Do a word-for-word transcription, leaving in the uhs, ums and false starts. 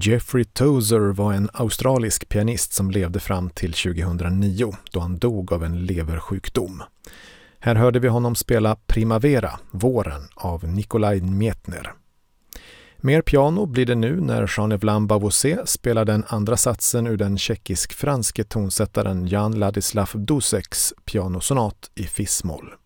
Jeffrey Tozer var en australisk pianist som levde fram till tjugohundranio då han dog av en leversjukdom. Här hörde vi honom spela Primavera, våren, av Nikolaj Mjetner. Mer piano blir det nu när Jean-Evelyn Bavousé spelar den andra satsen ur den tjeckisk-franske tonsättaren Jan Ladislav Duseks pianosonat i fis-moll.